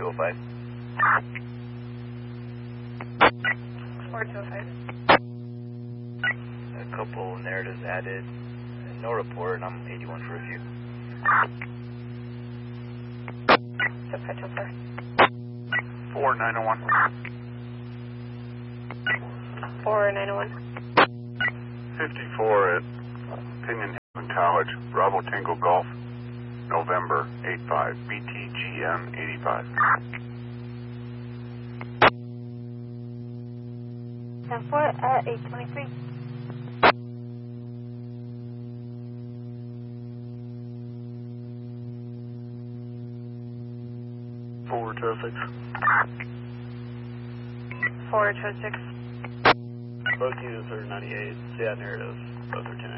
205. 4205. A couple narratives added. No report, and I'm 81 for review. 5204. 4901. 4901. 54 at Pinion Hill College, Bravo Tango Golf, November 85, BTGN 85. 10-4 at 823. Forward to 6. 426. Both units are 98. See that narrative. Both are 10.